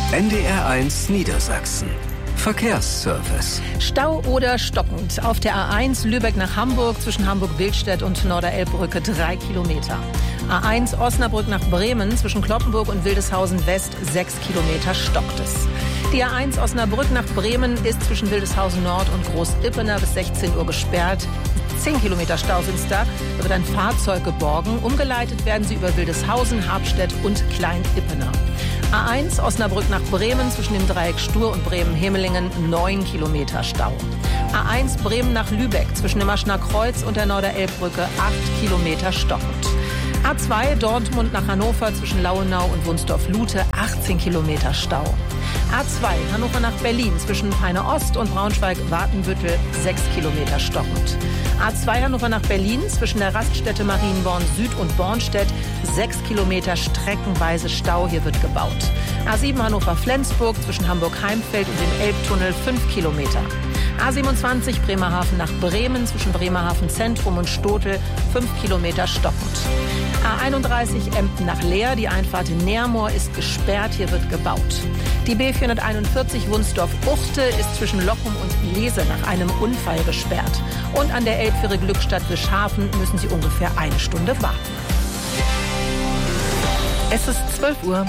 NDR1 Niedersachsen. Verkehrsservice. Stau oder stockend. Auf der A1 Lübeck nach Hamburg zwischen Hamburg-Billstedt und Norderelbbrücke 3 Kilometer. A1 Osnabrück nach Bremen zwischen Cloppenburg und Wildeshausen West 6 Kilometer stockt es. Die A1 Osnabrück nach Bremen ist zwischen Wildeshausen Nord und Groß-Ippener bis 16 Uhr gesperrt. 10 Kilometer Stau sind da. Da wird ein Fahrzeug geborgen. Umgeleitet werden sie über Wildeshausen, Habstedt und Klein-Ippener. A1 Osnabrück nach Bremen zwischen dem Dreieck Stur und Bremen-Hemelingen 9 Kilometer Stau. A1 Bremen nach Lübeck zwischen dem Aschner Kreuz und der Norderelbbrücke 8 Kilometer stockend. A2 Dortmund nach Hannover zwischen Lauenau und Wunsdorf-Lute 18 Kilometer Stau. A2 Hannover nach Berlin zwischen Peine Ost und Braunschweig-Watenbüttel 6 Kilometer stockend. A2 Hannover nach Berlin zwischen der Raststätte Marienborn Süd und Bornstedt 6 Kilometer streckenweise Stau, hier wird gebaut. A7 Hannover-Flensburg zwischen Hamburg-Heimfeld und dem Elbtunnel 5 Kilometer. A27 Bremerhaven nach Bremen zwischen Bremerhaven Zentrum und Stotel 5 Kilometer stockend. A31 Emden nach Leer, die Einfahrt in Neermoor ist gesperrt, hier wird gebaut. Die B441 Wunsdorf-Uchte ist zwischen Lockum und Lese nach einem Unfall gesperrt. Und an der Elbfähre Glückstadt-Wischhafen müssen Sie ungefähr eine Stunde warten. Es ist 12 Uhr.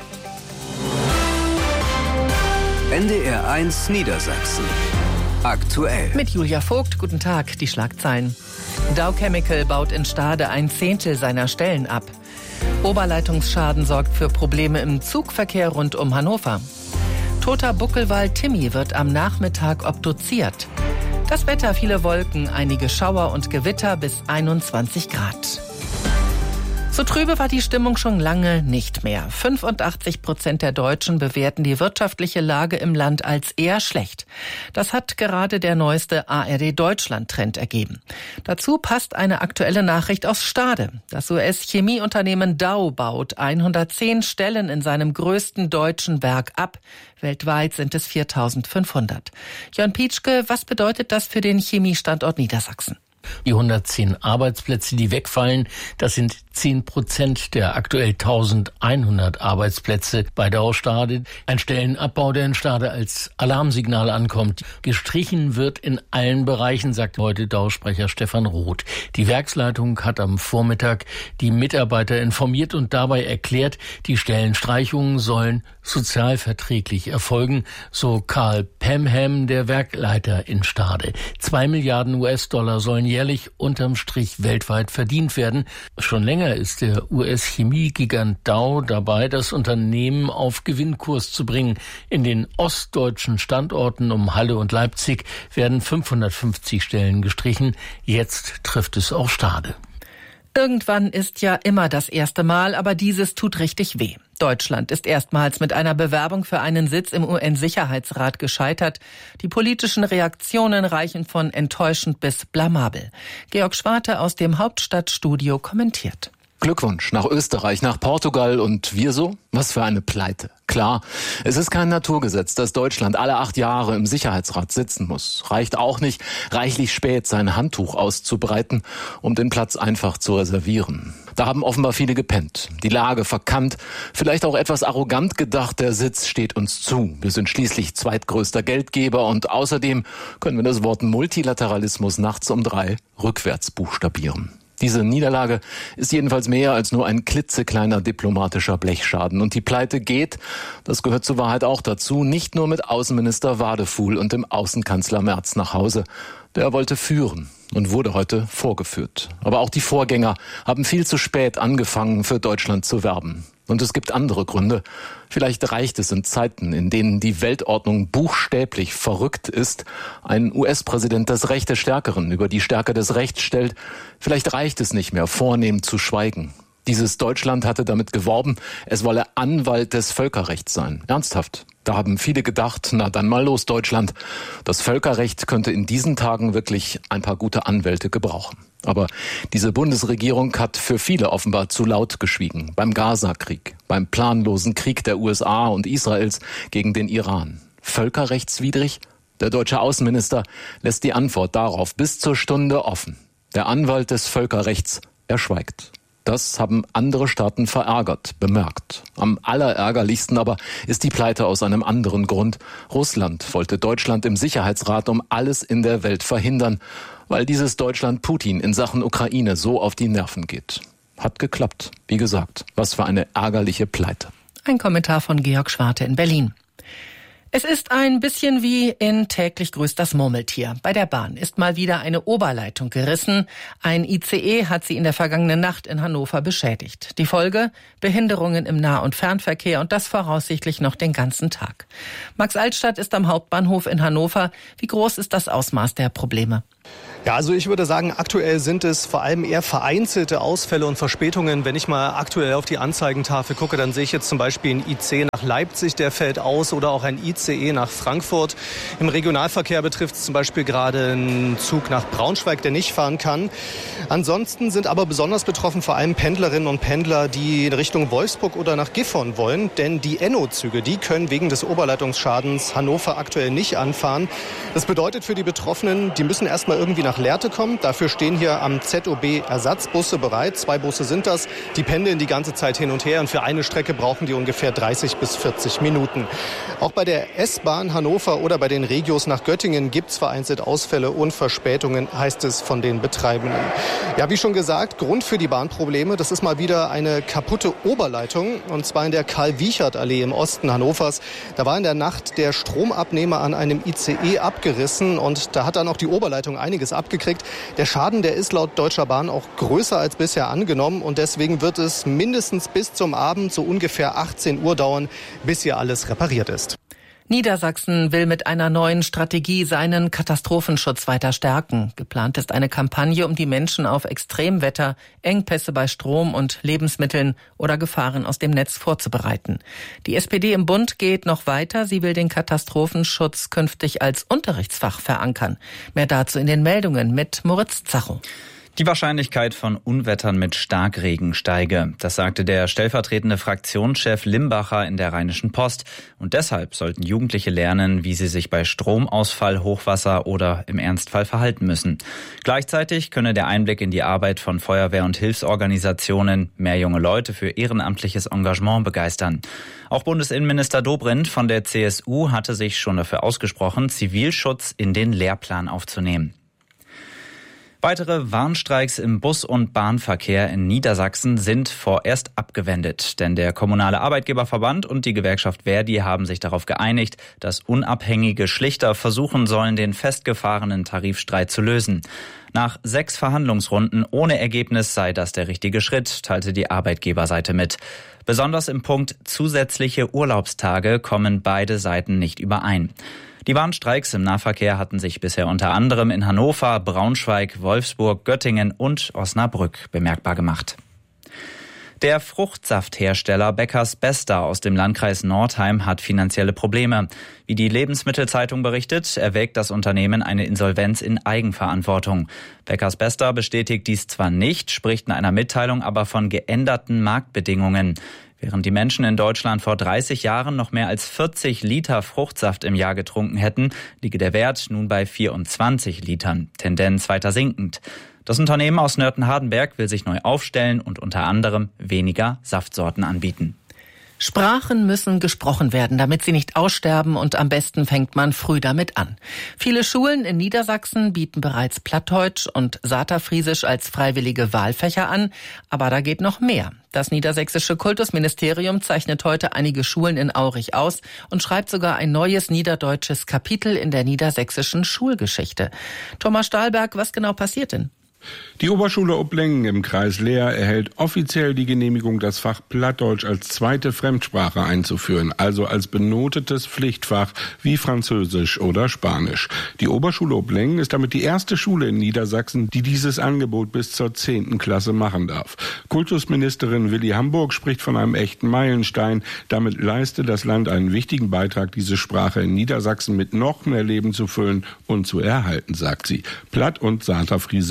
NDR1 Niedersachsen. Aktuell. Mit Julia Vogt, guten Tag, die Schlagzeilen. Dow Chemical baut in Stade 1/10 seiner Stellen ab. Oberleitungsschaden sorgt für Probleme im Zugverkehr rund um Hannover. Toter Buckelwal Timmy wird am Nachmittag obduziert. Das Wetter, viele Wolken, einige Schauer und Gewitter bis 21 Grad. So trübe war die Stimmung schon lange nicht mehr. 85% der Deutschen bewerten die wirtschaftliche Lage im Land als eher schlecht. Das hat gerade der neueste ARD-Deutschland-Trend ergeben. Dazu passt eine aktuelle Nachricht aus Stade. Das US-Chemieunternehmen Dow baut 110 Stellen in seinem größten deutschen Werk ab. Weltweit sind es 4.500. Jörn Pietschke, was bedeutet das für den Chemiestandort Niedersachsen? Die 110 Arbeitsplätze, die wegfallen, das sind 10% der aktuell 1100 Arbeitsplätze bei Dow Stade. Ein Stellenabbau, der in Stade als Alarmsignal ankommt. Gestrichen wird in allen Bereichen, sagt heute Dow-Sprecher Stefan Roth. Die Werksleitung hat am Vormittag die Mitarbeiter informiert und dabei erklärt, die Stellenstreichungen sollen sozialverträglich erfolgen, so Karl Pemham, der Werkleiter in Stade. 2 Milliarden US-Dollar sollen jährlich unterm Strich weltweit verdient werden. Schon länger ist der US-Chemiegigant Dow dabei, das Unternehmen auf Gewinnkurs zu bringen. In den ostdeutschen Standorten um Halle und Leipzig werden 550 Stellen gestrichen. Jetzt trifft es auch Stade. Irgendwann ist ja immer das erste Mal, aber dieses tut richtig weh. Deutschland ist erstmals mit einer Bewerbung für einen Sitz im UN-Sicherheitsrat gescheitert. Die politischen Reaktionen reichen von enttäuschend bis blamabel. Georg Schwarte aus dem Hauptstadtstudio kommentiert. Glückwunsch nach Österreich, nach Portugal und wir so? Was für eine Pleite. Klar, es ist kein Naturgesetz, dass Deutschland alle 8 Jahre im Sicherheitsrat sitzen muss. Reicht auch nicht, reichlich spät sein Handtuch auszubreiten, um den Platz einfach zu reservieren. Da haben offenbar viele gepennt, die Lage verkannt, vielleicht auch etwas arrogant gedacht, der Sitz steht uns zu. Wir sind schließlich zweitgrößter Geldgeber und außerdem können wir das Wort Multilateralismus nachts um 3 rückwärts buchstabieren. Diese Niederlage ist jedenfalls mehr als nur ein klitzekleiner diplomatischer Blechschaden. Und die Pleite geht, das gehört zur Wahrheit auch dazu, nicht nur mit Außenminister Wadefuhl und dem Außenkanzler Merz nach Hause. Der wollte führen und wurde heute vorgeführt. Aber auch die Vorgänger haben viel zu spät angefangen, für Deutschland zu werben. Und es gibt andere Gründe. Vielleicht reicht es in Zeiten, in denen die Weltordnung buchstäblich verrückt ist, ein US-Präsident das Recht des Stärkeren über die Stärke des Rechts stellt. Vielleicht reicht es nicht mehr, vornehm zu schweigen. Dieses Deutschland hatte damit geworben, es wolle Anwalt des Völkerrechts sein. Ernsthaft. Da haben viele gedacht, na dann mal los Deutschland. Das Völkerrecht könnte in diesen Tagen wirklich ein paar gute Anwälte gebrauchen. Aber diese Bundesregierung hat für viele offenbar zu laut geschwiegen. Beim Gaza-Krieg, beim planlosen Krieg der USA und Israels gegen den Iran. Völkerrechtswidrig? Der deutsche Außenminister lässt die Antwort darauf bis zur Stunde offen. Der Anwalt des Völkerrechts, er schweigt. Das haben andere Staaten verärgert, bemerkt. Am allerärgerlichsten aber ist die Pleite aus einem anderen Grund. Russland wollte Deutschland im Sicherheitsrat um alles in der Welt verhindern, weil dieses Deutschland Putin in Sachen Ukraine so auf die Nerven geht. Hat geklappt. Wie gesagt, was für eine ärgerliche Pleite. Ein Kommentar von Georg Schwarte in Berlin. Es ist ein bisschen wie in Täglich grüßt das Murmeltier. Bei der Bahn ist mal wieder eine Oberleitung gerissen. Ein ICE hat sie in der vergangenen Nacht in Hannover beschädigt. Die Folge? Behinderungen im Nah- und Fernverkehr und das voraussichtlich noch den ganzen Tag. Max Altstadt ist am Hauptbahnhof in Hannover. Wie groß ist das Ausmaß der Probleme? Ja, also ich würde sagen, aktuell sind es vor allem eher vereinzelte Ausfälle und Verspätungen. Wenn ich mal aktuell auf die Anzeigentafel gucke, dann sehe ich jetzt zum Beispiel einen IC nach Leipzig, der fällt aus, oder auch ein ICE nach Frankfurt. Im Regionalverkehr betrifft es zum Beispiel gerade einen Zug nach Braunschweig, der nicht fahren kann. Ansonsten sind aber besonders betroffen vor allem Pendlerinnen und Pendler, die in Richtung Wolfsburg oder nach Gifhorn wollen. Denn die Enno-Züge, die können wegen des Oberleitungsschadens Hannover aktuell nicht anfahren. Das bedeutet für die Betroffenen, die müssen erstmal irgendwie nach Lehrte kommen. Dafür stehen hier am ZOB Ersatzbusse bereit. 2 Busse sind das. Die pendeln die ganze Zeit hin und her und für eine Strecke brauchen die ungefähr 30 bis 40 Minuten. Auch bei der S-Bahn Hannover oder bei den Regios nach Göttingen gibt es vereinzelt Ausfälle und Verspätungen, heißt es von den Betreibenden. Ja, wie schon gesagt, Grund für die Bahnprobleme, das ist mal wieder eine kaputte Oberleitung, und zwar in der Karl-Wiechert-Allee im Osten Hannovers. Da war in der Nacht der Stromabnehmer an einem ICE abgerissen und da hat dann auch die Oberleitung einiges abgekriegt. Der Schaden, der ist laut Deutscher Bahn auch größer als bisher angenommen und deswegen wird es mindestens bis zum Abend so ungefähr 18 Uhr dauern, bis hier alles repariert ist. Niedersachsen will mit einer neuen Strategie seinen Katastrophenschutz weiter stärken. Geplant ist eine Kampagne, um die Menschen auf Extremwetter, Engpässe bei Strom und Lebensmitteln oder Gefahren aus dem Netz vorzubereiten. Die SPD im Bund geht noch weiter. Sie will den Katastrophenschutz künftig als Unterrichtsfach verankern. Mehr dazu in den Meldungen mit Moritz Zacho. Die Wahrscheinlichkeit von Unwettern mit Starkregen steige. Das sagte der stellvertretende Fraktionschef Limbacher in der Rheinischen Post. Und deshalb sollten Jugendliche lernen, wie sie sich bei Stromausfall, Hochwasser oder im Ernstfall verhalten müssen. Gleichzeitig könne der Einblick in die Arbeit von Feuerwehr- und Hilfsorganisationen mehr junge Leute für ehrenamtliches Engagement begeistern. Auch Bundesinnenminister Dobrindt von der CSU hatte sich schon dafür ausgesprochen, Zivilschutz in den Lehrplan aufzunehmen. Weitere Warnstreiks im Bus- und Bahnverkehr in Niedersachsen sind vorerst abgewendet. Denn der Kommunale Arbeitgeberverband und die Gewerkschaft Verdi haben sich darauf geeinigt, dass unabhängige Schlichter versuchen sollen, den festgefahrenen Tarifstreit zu lösen. Nach 6 Verhandlungsrunden ohne Ergebnis sei das der richtige Schritt, teilte die Arbeitgeberseite mit. Besonders im Punkt zusätzliche Urlaubstage kommen beide Seiten nicht überein. Die Warnstreiks im Nahverkehr hatten sich bisher unter anderem in Hannover, Braunschweig, Wolfsburg, Göttingen und Osnabrück bemerkbar gemacht. Der Fruchtsafthersteller Beckers Besta aus dem Landkreis Nordheim hat finanzielle Probleme. Wie die Lebensmittelzeitung berichtet, erwägt das Unternehmen eine Insolvenz in Eigenverantwortung. Beckers Besta bestätigt dies zwar nicht, spricht in einer Mitteilung aber von geänderten Marktbedingungen. Während die Menschen in Deutschland vor 30 Jahren noch mehr als 40 Liter Fruchtsaft im Jahr getrunken hätten, liege der Wert nun bei 24 Litern, Tendenz weiter sinkend. Das Unternehmen aus Nörten-Hardenberg will sich neu aufstellen und unter anderem weniger Saftsorten anbieten. Sprachen müssen gesprochen werden, damit sie nicht aussterben, und am besten fängt man früh damit an. Viele Schulen in Niedersachsen bieten bereits Plattdeutsch und Saterfriesisch als freiwillige Wahlfächer an, aber da geht noch mehr. Das niedersächsische Kultusministerium zeichnet heute einige Schulen in Aurich aus und schreibt sogar ein neues niederdeutsches Kapitel in der niedersächsischen Schulgeschichte. Thomas Stahlberg, was genau passiert denn? Die Oberschule Oblingen im Kreis Leer erhält offiziell die Genehmigung, das Fach Plattdeutsch als zweite Fremdsprache einzuführen, also als benotetes Pflichtfach wie Französisch oder Spanisch. Die Oberschule Oblingen ist damit die erste Schule in Niedersachsen, die dieses Angebot bis zur 10. Klasse machen darf. Kultusministerin Willi Hamburg spricht von einem echten Meilenstein. Damit leiste das Land einen wichtigen Beitrag, diese Sprache in Niedersachsen mit noch mehr Leben zu füllen und zu erhalten, sagt sie. Platt- und Saterfriesisch sei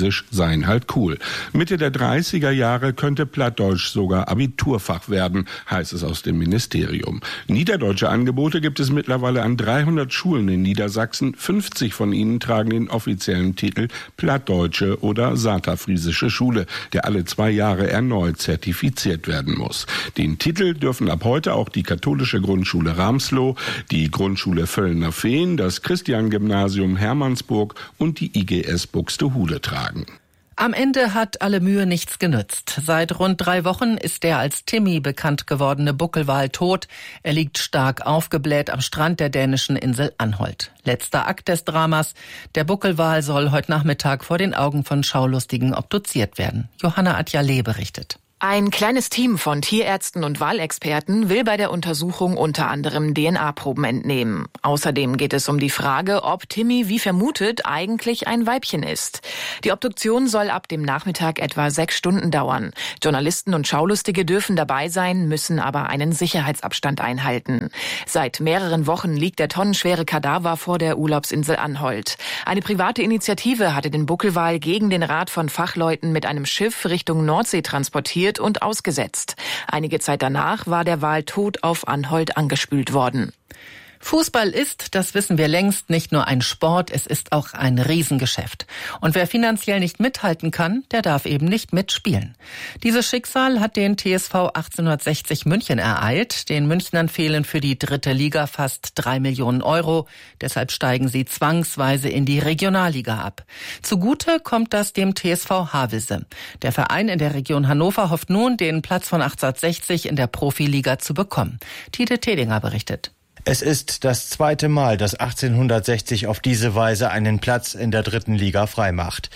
seien halt cool. Mitte der 30er Jahre könnte Plattdeutsch sogar Abiturfach werden, heißt es aus dem Ministerium. Niederdeutsche Angebote gibt es mittlerweile an 300 Schulen in Niedersachsen. 50 von ihnen tragen den offiziellen Titel Plattdeutsche oder Saterfriesische Schule, der alle 2 Jahre erneut zertifiziert werden muss. Den Titel dürfen ab heute auch die katholische Grundschule Ramsloh, die Grundschule Völlner Fehn, das Christian-Gymnasium Hermannsburg und die IGS Buxtehude tragen. Am Ende hat alle Mühe nichts genützt. Seit rund 3 Wochen ist der als Timmy bekannt gewordene Buckelwal tot. Er liegt stark aufgebläht am Strand der dänischen Insel Anholt. Letzter Akt des Dramas. Der Buckelwal soll heute Nachmittag vor den Augen von Schaulustigen obduziert werden. Johanna Adjaleh berichtet. Ein kleines Team von Tierärzten und Walexperten will bei der Untersuchung unter anderem DNA-Proben entnehmen. Außerdem geht es um die Frage, ob Timmy, wie vermutet, eigentlich ein Weibchen ist. Die Obduktion soll ab dem Nachmittag etwa 6 Stunden dauern. Journalisten und Schaulustige dürfen dabei sein, müssen aber einen Sicherheitsabstand einhalten. Seit mehreren Wochen liegt der tonnenschwere Kadaver vor der Urlaubsinsel Anholt. Eine private Initiative hatte den Buckelwal gegen den Rat von Fachleuten mit einem Schiff Richtung Nordsee transportiert und ausgesetzt. Einige Zeit danach war der Wal tot auf Anholt angespült worden. Fußball ist, das wissen wir längst, nicht nur ein Sport, es ist auch ein Riesengeschäft. Und wer finanziell nicht mithalten kann, der darf eben nicht mitspielen. Dieses Schicksal hat den TSV 1860 München ereilt. Den Münchnern fehlen für die 3. Liga fast 3 Millionen Euro. Deshalb steigen sie zwangsweise in die Regionalliga ab. Zugute kommt das dem TSV Havelse. Der Verein in der Region Hannover hofft nun, den Platz von 1860 in der Profiliga zu bekommen. Tide Tedinger berichtet. Es ist das 2. Mal, dass 1860 auf diese Weise einen Platz in der 3. Liga freimacht.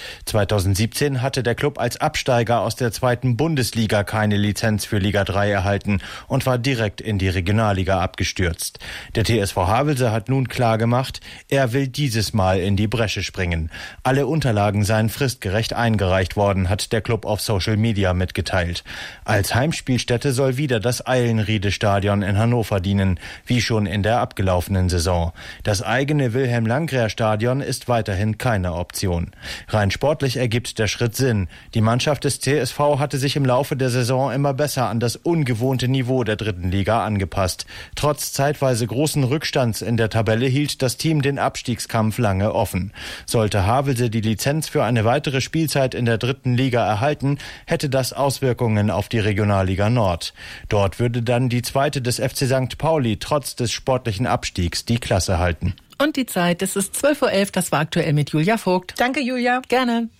2017 hatte der Klub als Absteiger aus der 2. Bundesliga keine Lizenz für Liga 3 erhalten und war direkt in die Regionalliga abgestürzt. Der TSV Havelse hat nun klargemacht, er will dieses Mal in die Bresche springen. Alle Unterlagen seien fristgerecht eingereicht worden, hat der Klub auf Social Media mitgeteilt. Als Heimspielstätte soll wieder das Eilenriede-Stadion in Hannover dienen, wie schon in der abgelaufenen Saison. Das eigene Wilhelm-Landgraf-Stadion ist weiterhin keine Option. Rein sportlich ergibt der Schritt Sinn. Die Mannschaft des TSV hatte sich im Laufe der Saison immer besser an das ungewohnte Niveau der 3. Liga angepasst. Trotz zeitweise großen Rückstands in der Tabelle hielt das Team den Abstiegskampf lange offen. Sollte Havelse die Lizenz für eine weitere Spielzeit in der 3. Liga erhalten, hätte das Auswirkungen auf die Regionalliga Nord. Dort würde dann die 2. des FC St. Pauli trotz des sportlichen Abstiegs die Klasse halten. Und die Zeit, es ist 12:11 Uhr, das war aktuell mit Julia Vogt. Danke, Julia. Gerne.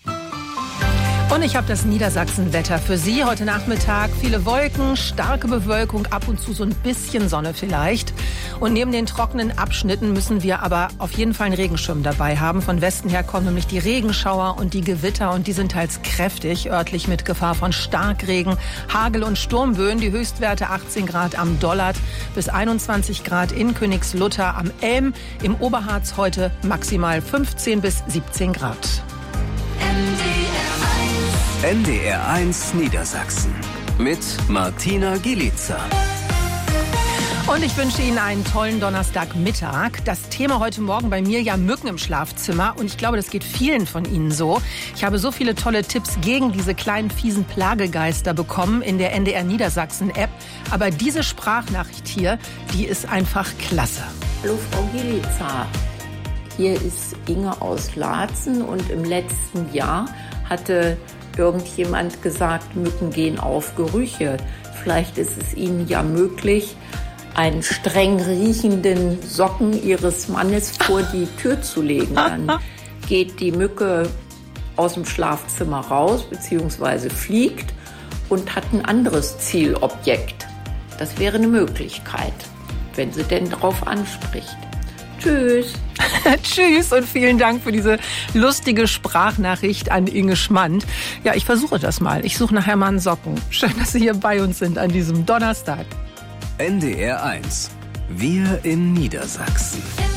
Und ich habe das Niedersachsen-Wetter für Sie heute Nachmittag. Viele Wolken, starke Bewölkung, ab und zu so ein bisschen Sonne vielleicht. Und neben den trockenen Abschnitten müssen wir aber auf jeden Fall einen Regenschirm dabei haben. Von Westen her kommen nämlich die Regenschauer und die Gewitter und die sind teils kräftig, örtlich mit Gefahr von Starkregen, Hagel und Sturmböen. Die Höchstwerte 18 Grad am Dollard bis 21 Grad in Königslutter am Elm. Im Oberharz heute maximal 15 bis 17 Grad. NDR 1 Niedersachsen mit Martina Gielitzer. Und ich wünsche Ihnen einen tollen Donnerstagmittag. Das Thema heute Morgen bei mir ja Mücken im Schlafzimmer. Und ich glaube, das geht vielen von Ihnen so. Ich habe so viele tolle Tipps gegen diese kleinen fiesen Plagegeister bekommen in der NDR Niedersachsen App. Aber diese Sprachnachricht hier, die ist einfach klasse. Hallo Frau Gielitzer. Hier ist Inge aus Laatzen und im letzten Jahr hatte irgendjemand gesagt, Mücken gehen auf Gerüche. Vielleicht ist es Ihnen ja möglich, einen streng riechenden Socken Ihres Mannes vor die Tür zu legen. Dann geht die Mücke aus dem Schlafzimmer raus bzw. fliegt und hat ein anderes Zielobjekt. Das wäre eine Möglichkeit, wenn sie denn darauf anspricht. Tschüss. Tschüss und vielen Dank für diese lustige Sprachnachricht an Inge Schmand. Ja, ich versuche das mal. Ich suche nachher mal einen Socken. Schön, dass Sie hier bei uns sind an diesem Donnerstag. NDR 1. Wir in Niedersachsen.